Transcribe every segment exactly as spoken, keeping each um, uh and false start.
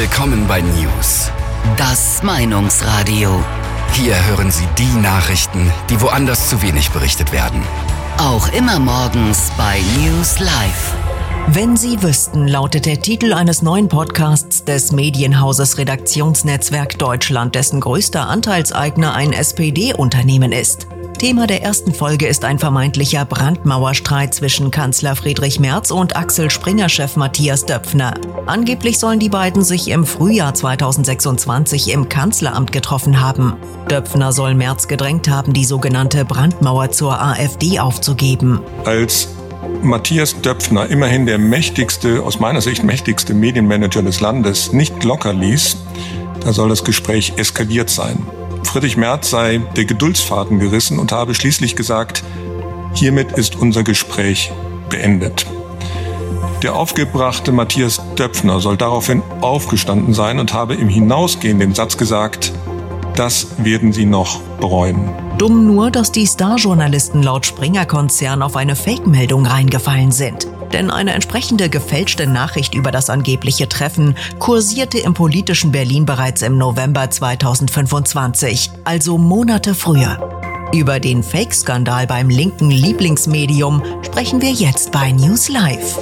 Willkommen bei News, das Meinungsradio. Hier hören Sie die Nachrichten, die woanders zu wenig berichtet werden. Auch immer morgens bei News Live. Wenn Sie wüssten, lautet der Titel eines neuen Podcasts des Medienhauses Redaktionsnetzwerk Deutschland, dessen größter Anteilseigner ein S P D-Unternehmen ist. Thema der ersten Folge ist ein vermeintlicher Brandmauerstreit zwischen Kanzler Friedrich Merz und Axel Springer-Chef Matthias Döpfner. Angeblich sollen die beiden sich im Frühjahr zweitausendsechsundzwanzig im Kanzleramt getroffen haben. Döpfner soll Merz gedrängt haben, die sogenannte Brandmauer zur AfD aufzugeben. Als Matthias Döpfner, immerhin der mächtigste, aus meiner Sicht mächtigste Medienmanager des Landes, nicht locker ließ, da soll das Gespräch eskaliert sein. Friedrich Merz sei der Geduldsfaden gerissen und habe schließlich gesagt, hiermit ist unser Gespräch beendet. Der aufgebrachte Matthias Döpfner soll daraufhin aufgestanden sein und habe im Hinausgehen den Satz gesagt, das werden Sie noch bereuen. Dumm nur, dass die Starjournalisten laut Springer-Konzern auf eine Fake-Meldung reingefallen sind. Denn eine entsprechende gefälschte Nachricht über das angebliche Treffen kursierte im politischen Berlin bereits im November zweitausendfünfundzwanzig, also Monate früher. Über den Fake-Skandal beim linken Lieblingsmedium sprechen wir jetzt bei News Live.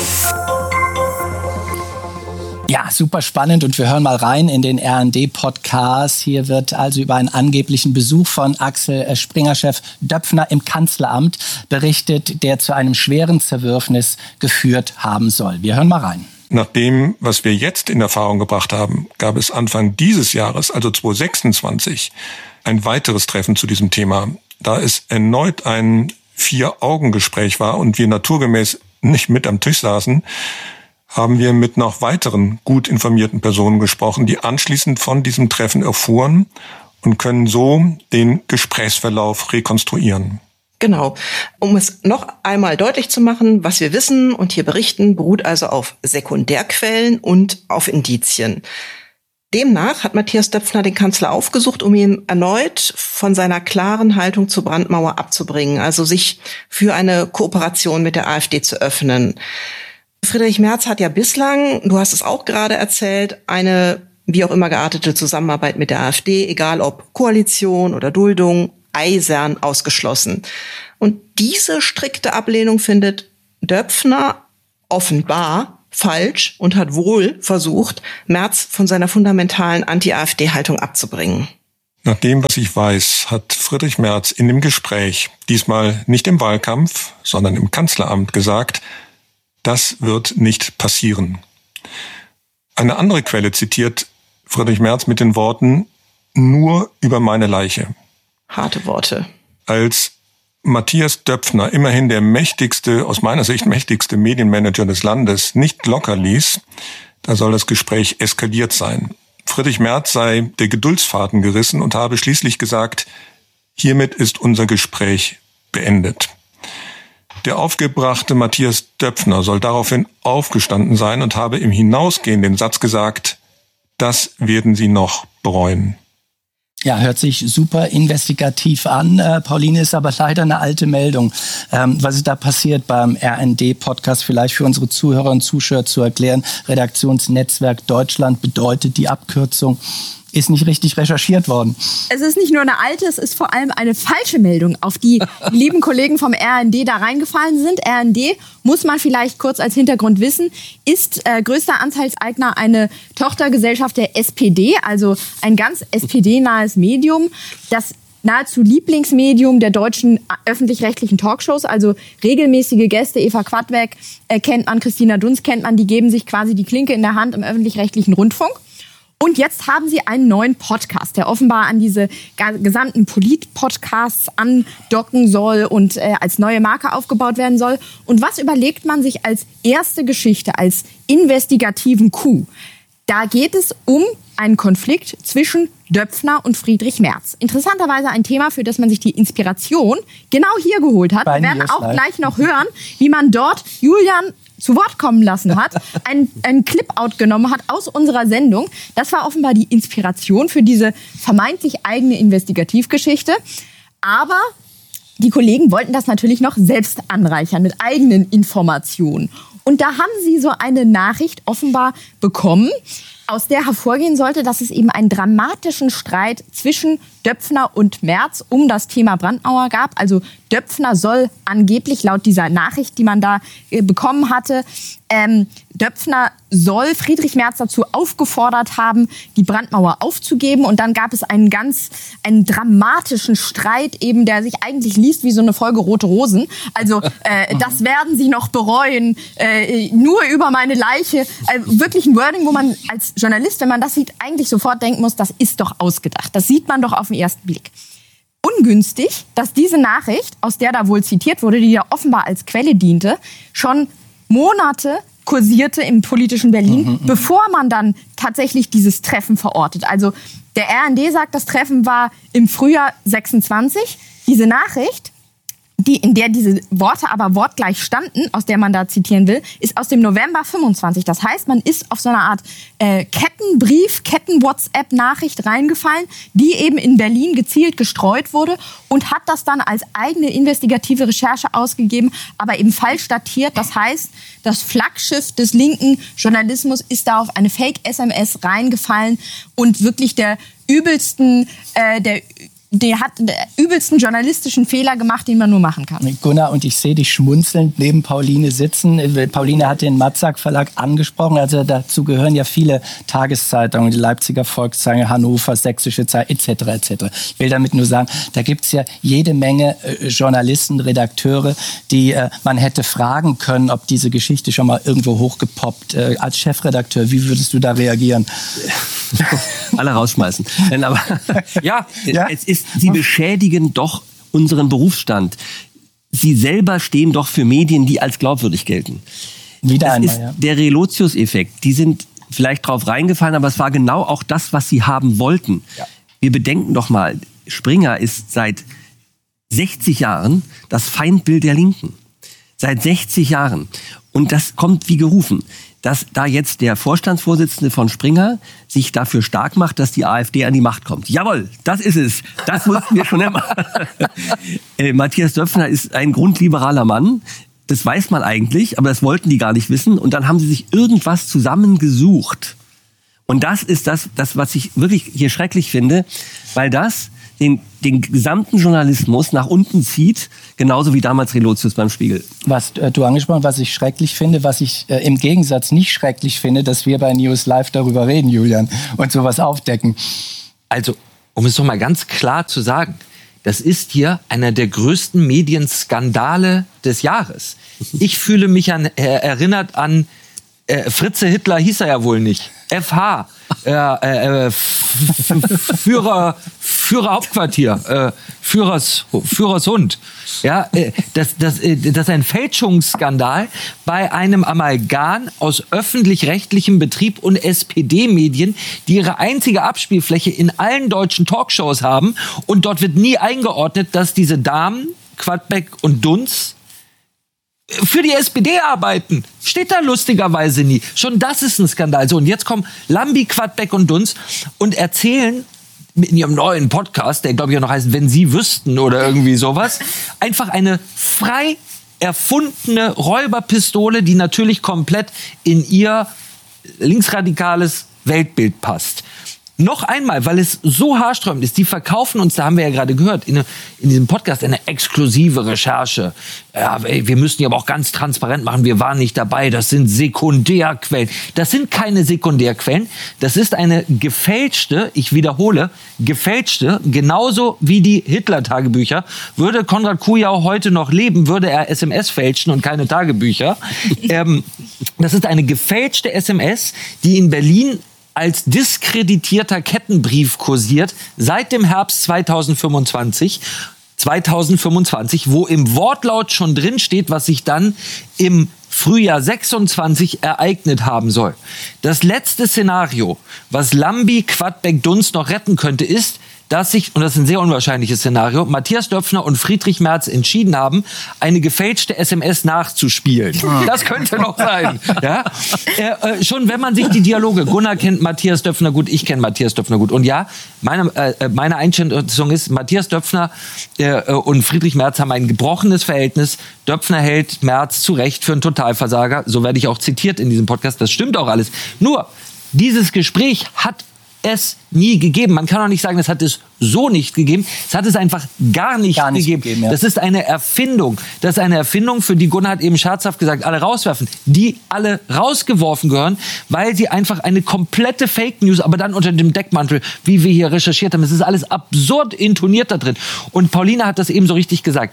Ja, super spannend und wir hören mal rein in den R N D-Podcast. Hier wird also über einen angeblichen Besuch von Axel Springer-Chef Döpfner im Kanzleramt berichtet, der zu einem schweren Zerwürfnis geführt haben soll. Wir hören mal rein. Nach dem, was wir jetzt in Erfahrung gebracht haben, gab es Anfang dieses Jahres, also zweitausendsechsundzwanzig, ein weiteres Treffen zu diesem Thema, da es erneut ein Vier-Augen-Gespräch war und wir naturgemäß nicht mit am Tisch saßen, haben wir mit noch weiteren gut informierten Personen gesprochen, die anschließend von diesem Treffen erfuhren und können so den Gesprächsverlauf rekonstruieren. Genau. Um es noch einmal deutlich zu machen, was wir wissen und hier berichten, beruht also auf Sekundärquellen und auf Indizien. Demnach hat Matthias Döpfner den Kanzler aufgesucht, um ihn erneut von seiner klaren Haltung zur Brandmauer abzubringen, also sich für eine Kooperation mit der AfD zu öffnen. Friedrich Merz hat ja bislang, du hast es auch gerade erzählt, eine wie auch immer geartete Zusammenarbeit mit der AfD, egal ob Koalition oder Duldung, eisern ausgeschlossen. Und diese strikte Ablehnung findet Döpfner offenbar falsch und hat wohl versucht, Merz von seiner fundamentalen Anti-AfD-Haltung abzubringen. Nach dem, was ich weiß, hat Friedrich Merz in dem Gespräch, diesmal nicht im Wahlkampf, sondern im Kanzleramt gesagt, das wird nicht passieren. Eine andere Quelle zitiert Friedrich Merz mit den Worten, nur über meine Leiche. Harte Worte. Als Matthias Döpfner, immerhin der mächtigste, aus meiner Sicht mächtigste Medienmanager des Landes, nicht locker ließ, da soll das Gespräch eskaliert sein. Friedrich Merz sei der Geduldsfaden gerissen und habe schließlich gesagt, hiermit ist unser Gespräch beendet. Der aufgebrachte Matthias Döpfner soll daraufhin aufgestanden sein und habe im Hinausgehen den Satz gesagt, das werden Sie noch bereuen. Ja, hört sich super investigativ an. Äh, Pauline, ist aber leider eine alte Meldung. Ähm, was ist da passiert beim R N D-Podcast? Vielleicht für unsere Zuhörer und Zuschauer zu erklären. Redaktionsnetzwerk Deutschland bedeutet die Abkürzung. Ist nicht richtig recherchiert worden. Es ist nicht nur eine alte, es ist vor allem eine falsche Meldung, auf die die lieben Kollegen vom R N D da reingefallen sind. R N D, muss man vielleicht kurz als Hintergrund wissen, ist äh, größter Anteilseigner eine Tochtergesellschaft der S P D, also ein ganz S P D-nahes Medium, das nahezu Lieblingsmedium der deutschen öffentlich-rechtlichen Talkshows, also regelmäßige Gäste, Eva Quadbeck äh, kennt man, Christina Dunz kennt man, die geben sich quasi die Klinke in der Hand im öffentlich-rechtlichen Rundfunk. Und jetzt haben sie einen neuen Podcast, der offenbar an diese gesamten Polit-Podcasts andocken soll und äh, als neue Marke aufgebaut werden soll. Und was überlegt man sich als erste Geschichte, als investigativen Coup? Da geht es um einen Konflikt zwischen Döpfner und Friedrich Merz. Interessanterweise ein Thema, für das man sich die Inspiration genau hier geholt hat. Wir werden auch gleich noch hören, wie man dort Julian zu Wort kommen lassen hat, einen, einen Clip-Out genommen hat aus unserer Sendung. Das war offenbar die Inspiration für diese vermeintlich eigene Investigativgeschichte. Aber die Kollegen wollten das natürlich noch selbst anreichern mit eigenen Informationen. Und da haben sie so eine Nachricht offenbar bekommen. aus der hervorgehen sollte, dass es eben einen dramatischen Streit zwischen Döpfner und Merz um das Thema Brandmauer gab. Also Döpfner soll angeblich laut dieser Nachricht, die man da äh, bekommen hatte, ähm, Döpfner soll Friedrich Merz dazu aufgefordert haben, die Brandmauer aufzugeben. Und dann gab es einen ganz, einen dramatischen Streit eben, der sich eigentlich liest wie so eine Folge Rote Rosen. Also äh, das werden Sie noch bereuen, äh, nur über meine Leiche. Also wirklich ein Wording, wo man als Journalist, wenn man das sieht, eigentlich sofort denken muss, das ist doch ausgedacht. Das sieht man doch auf den ersten Blick. Ungünstig, dass diese Nachricht, aus der da wohl zitiert wurde, die ja offenbar als Quelle diente, schon Monate kursierte im politischen Berlin, mhm, bevor man dann tatsächlich dieses Treffen verortet. Also der R N D sagt, das Treffen war im Frühjahr sechsundzwanzig. Diese Nachricht, die, in der diese Worte aber wortgleich standen, aus der man da zitieren will, ist aus dem November fünfundzwanzig. Das heißt, man ist auf so eine Art äh, Kettenbrief, Ketten-WhatsApp-Nachricht reingefallen, die eben in Berlin gezielt gestreut wurde und hat das dann als eigene investigative Recherche ausgegeben, aber eben falsch datiert. Das heißt, das Flaggschiff des linken Journalismus ist da auf eine Fake-S M S reingefallen und wirklich der übelsten, äh, der Der hat den übelsten journalistischen Fehler gemacht, den man nur machen kann. Gunnar, und ich sehe dich schmunzelnd neben Pauline sitzen. Pauline hat den Matzak Verlag angesprochen. Also dazu gehören ja viele Tageszeitungen, die Leipziger Volkszeitung, Hannover, Sächsische Zeitung et cetera et cetera. Ich will damit nur sagen, da gibt's ja jede Menge äh, Journalisten, Redakteure, die äh, man hätte fragen können, ob diese Geschichte schon mal irgendwo hochgepoppt. Äh, als Chefredakteur, wie würdest du da reagieren? Alle rausschmeißen. Aber ja, ja, es ist, sie beschädigen doch unseren Berufsstand. Sie selber stehen doch für Medien, die als glaubwürdig gelten. Wieder das einmal, ist ja. Der Relotius-Effekt. Die sind vielleicht drauf reingefallen, aber es war genau auch das, was sie haben wollten. Ja. Wir bedenken doch mal, Springer ist seit sechzig Jahren das Feindbild der Linken. Seit sechzig Jahren. Und das kommt wie gerufen. Dass da jetzt der Vorstandsvorsitzende von Springer sich dafür stark macht, dass die AfD an die Macht kommt. Jawohl, das ist es. Das mussten wir schon immer. äh, Matthias Döpfner ist ein grundliberaler Mann. Das weiß man eigentlich, aber das wollten die gar nicht wissen. Und dann haben sie sich irgendwas zusammengesucht. Und das ist das, das was ich wirklich hier schrecklich finde, weil das den, den gesamten Journalismus nach unten zieht, genauso wie damals Relotius beim Spiegel. Was äh, du angesprochen, was ich schrecklich finde, was ich äh, im Gegensatz nicht schrecklich finde, dass wir bei News Live darüber reden, Julian, und sowas aufdecken. Also, um es doch mal ganz klar zu sagen, das ist hier einer der größten Medienskandale des Jahres. Ich fühle mich an, äh, erinnert an äh, Fritze Hitler hieß er ja wohl nicht. F H, äh, äh, Führer, Führer Hauptquartier, äh, Führers, Führers Hund. Ja, äh, das, das, äh, das ist ein Fälschungsskandal bei einem Amalgam aus öffentlich-rechtlichem Betrieb und S P D-Medien, die ihre einzige Abspielfläche in allen deutschen Talkshows haben. Und dort wird nie eingeordnet, dass diese Damen, Quadbeck und Dunz, für die S P D arbeiten. Steht da lustigerweise nie. Schon das ist ein Skandal. So, und jetzt kommen Lambi, Quadbeck und Dunz und erzählen in ihrem neuen Podcast, der glaube ich auch noch heißt, wenn Sie wüssten oder irgendwie sowas, einfach eine frei erfundene Räuberpistole, die natürlich komplett in ihr linksradikales Weltbild passt. Noch einmal, weil es so haarsträubend ist, die verkaufen uns, da haben wir ja gerade gehört, in, in diesem Podcast eine exklusive Recherche. Ja, ey, wir müssen ja aber auch ganz transparent machen, wir waren nicht dabei, das sind Sekundärquellen. Das sind keine Sekundärquellen, das ist eine gefälschte, ich wiederhole, gefälschte, genauso wie die Hitler-Tagebücher. Würde Konrad Kujau heute noch leben, würde er S M S fälschen und keine Tagebücher. ähm, das ist eine gefälschte S M S, die in Berlin als diskreditierter Kettenbrief kursiert seit dem Herbst zweitausendfünfundzwanzig, zweitausendfünfundzwanzig, wo im Wortlaut schon drin steht, was sich dann im Frühjahr sechsundzwanzig ereignet haben soll. Das letzte Szenario, was Lambi, Quadbeck, Dunz noch retten könnte, ist, dass sich, und das ist ein sehr unwahrscheinliches Szenario, Matthias Döpfner und Friedrich Merz entschieden haben, eine gefälschte S M S nachzuspielen. Das könnte noch sein. Ja? Äh, äh, schon wenn man sich die Dialoge, Gunnar kennt Matthias Döpfner gut, ich kenne Matthias Döpfner gut. Und ja, meine, äh, meine Einschätzung ist, Matthias Döpfner äh, und Friedrich Merz haben ein gebrochenes Verhältnis. Döpfner hält Merz zu Recht für einen Totalversager. So werde ich auch zitiert in diesem Podcast. Das stimmt auch alles. Nur, Dieses Gespräch hat es nie gegeben. Man kann auch nicht sagen, es hat es so nicht gegeben. Es hat es einfach gar nicht, gar nicht gegeben. gegeben ja. Das ist eine Erfindung. Das ist eine Erfindung, für die Gunnar hat eben scherzhaft gesagt, alle rauswerfen. Die alle rausgeworfen gehören, weil sie einfach eine komplette Fake News, aber dann unter dem Deckmantel, wie wir hier recherchiert haben, es ist alles absurd intoniert da drin. Und Pauline hat das eben so richtig gesagt.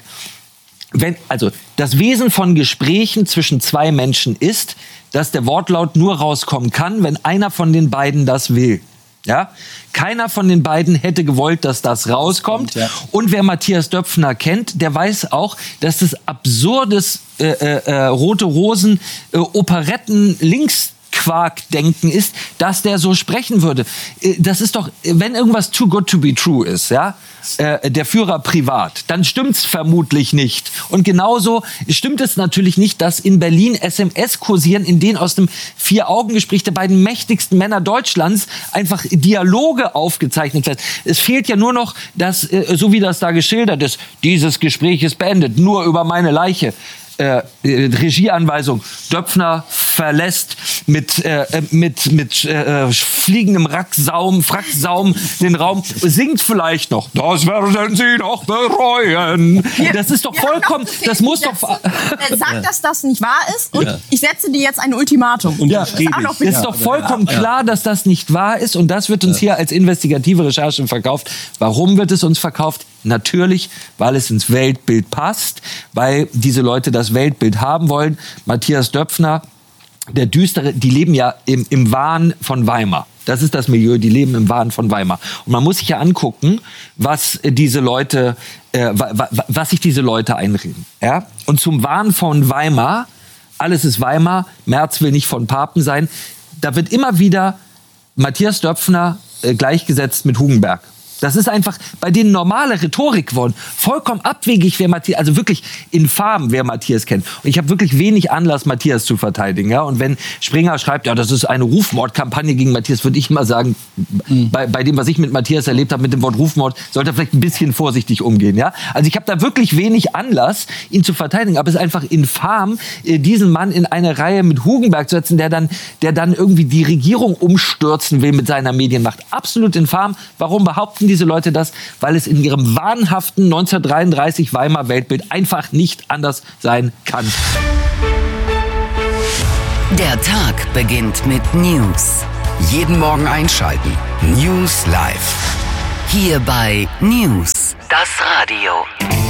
Wenn, also das Wesen von Gesprächen zwischen zwei Menschen ist, dass der Wortlaut nur rauskommen kann, wenn einer von den beiden das will. Ja? Keiner von den beiden hätte gewollt, dass das rauskommt. Ja. Und wer Matthias Döpfner kennt, der weiß auch, dass das absurdes äh, äh, Rote Rosen äh, Operetten links Quarkdenken ist, dass der so sprechen würde. Das ist doch, wenn irgendwas too good to be true ist, ja, äh, der Führer privat, dann stimmt's vermutlich nicht. Und genauso stimmt es natürlich nicht, dass in Berlin S M S kursieren, in denen aus dem Vier-Augen-Gespräch der beiden mächtigsten Männer Deutschlands einfach Dialoge aufgezeichnet werden. Es fehlt ja nur noch, dass, äh, so wie das da geschildert ist, dieses Gespräch ist beendet, nur über meine Leiche. Äh, Regieanweisung. Döpfner verlässt mit, äh, mit, mit äh, fliegendem Racksaum, Fracksaum den Raum, singt vielleicht noch, das werden Sie doch bereuen. Das ist doch vollkommen, das muss doch... Sag, dass das nicht wahr ist und ja. ich setze dir jetzt ein Ultimatum. Und ja, das ist, das ist doch vollkommen ja. klar, dass das nicht wahr ist und das wird uns hier als investigative Recherche verkauft. Warum wird es uns verkauft? Natürlich, weil es ins Weltbild passt, weil diese Leute das Weltbild haben wollen. Matthias Döpfner, der Düstere, die leben ja im, im Wahn von Weimar. Das ist das Milieu, die leben im Wahn von Weimar. Und man muss sich ja angucken, was diese Leute, äh, was sich diese Leute einreden. Ja? Und zum Wahn von Weimar, alles ist Weimar, Merz will nicht von Papen sein, da wird immer wieder Matthias Döpfner äh, gleichgesetzt mit Hugenberg. Das ist einfach bei denen normale Rhetorik geworden. Vollkommen abwegig, wer Matthias, also wirklich infam, wer Matthias kennt. Und ich habe wirklich wenig Anlass, Matthias zu verteidigen. Ja? Und wenn Springer schreibt, ja, das ist eine Rufmordkampagne gegen Matthias, würde ich mal sagen, mhm. bei, bei dem, was ich mit Matthias erlebt habe, mit dem Wort Rufmord, sollte er vielleicht ein bisschen vorsichtig umgehen. Ja? Also ich habe da wirklich wenig Anlass, ihn zu verteidigen. Aber es ist einfach infam, diesen Mann in eine Reihe mit Hugenberg zu setzen, der dann, der dann irgendwie die Regierung umstürzen will mit seiner Medienmacht. Absolut infam. Warum behaupten diese Leute das? Weil es in ihrem wahnhaften neunzehnhundertdreiunddreißig Weimar Weltbild einfach nicht anders sein kann. Der Tag beginnt mit News. Jeden Morgen einschalten. News Live. Hier bei News, das Radio.